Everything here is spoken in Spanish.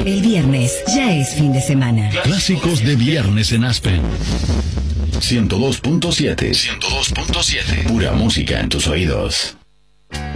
El viernes ya es fin de semana. Clásicos de viernes en Aspen. 102.7. 102.7. Pura música en tus oídos.